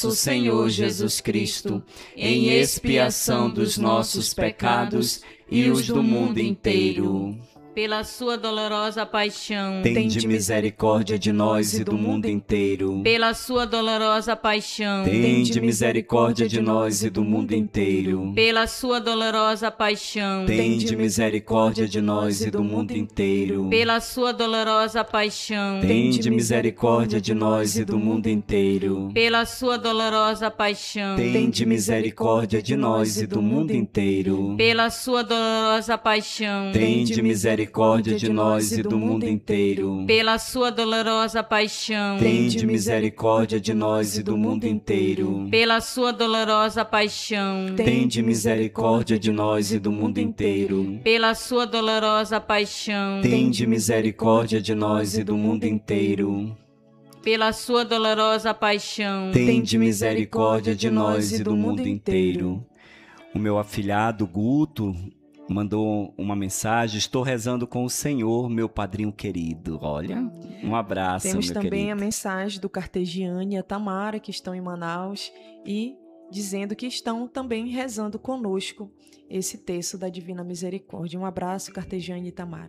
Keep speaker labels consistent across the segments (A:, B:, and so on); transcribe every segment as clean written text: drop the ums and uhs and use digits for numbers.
A: nosso Senhor Jesus Cristo, em expiação dos nossos pecados e os do mundo inteiro.
B: Pela sua dolorosa paixão,
A: tende misericórdia de nós e do mundo inteiro.
B: Pela sua dolorosa paixão,
A: tende misericórdia de nós e do mundo inteiro.
B: Pela sua dolorosa paixão,
A: tende misericórdia de nós e do mundo inteiro.
B: Pela sua dolorosa paixão,
A: tende misericórdia de nós e do mundo inteiro.
B: Pela sua dolorosa paixão,
A: tende misericórdia de nós e do mundo inteiro.
B: Pela sua dolorosa paixão,
A: tende misericórdia de nós e do mundo inteiro.
B: Pela sua dolorosa paixão,
A: tende misericórdia de nós e do mundo inteiro.
B: Pela sua dolorosa paixão,
A: tende misericórdia de nós e do mundo inteiro.
B: Pela sua dolorosa paixão,
A: tende misericórdia de nós e do mundo inteiro.
B: Pela sua dolorosa paixão,
A: tende misericórdia de nós e do mundo inteiro. O meu afilhado Guto mandou uma mensagem: estou rezando com o Senhor, meu padrinho querido. Olha, um abraço,
C: Temos
A: meu
C: também
A: querido.
C: a mensagem do Cartegiane e a Tamara, que estão em Manaus, e dizendo que estão também rezando conosco esse terço da Divina Misericórdia. Um abraço, Cartegiane e Tamara.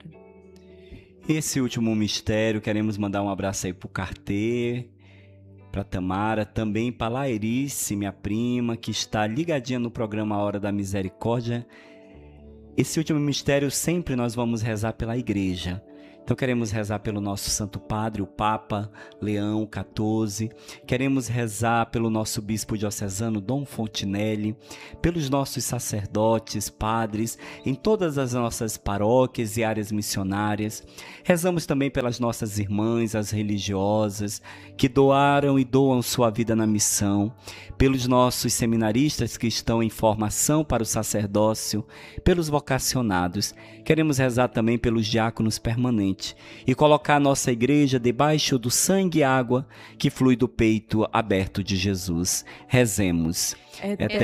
A: Esse último mistério, queremos mandar um abraço aí para o Cartê, para Tamara, também para Laerice, minha prima, que está ligadinha no programa A Hora da Misericórdia. Esse último mistério sempre nós vamos rezar pela igreja. Então queremos rezar pelo nosso Santo Padre, o Papa Leão XIV. Queremos rezar pelo nosso Bispo diocesano, Dom Fontinelli, pelos nossos sacerdotes, padres, em todas as nossas paróquias e áreas missionárias. Rezamos também pelas nossas irmãs, as religiosas, que doaram e doam sua vida na missão, pelos nossos seminaristas que estão em formação para o sacerdócio, pelos vocacionados. Queremos rezar também pelos diáconos permanentes e colocar a nossa igreja debaixo do sangue e água que flui do peito aberto de Jesus. Rezemos.
C: Eterno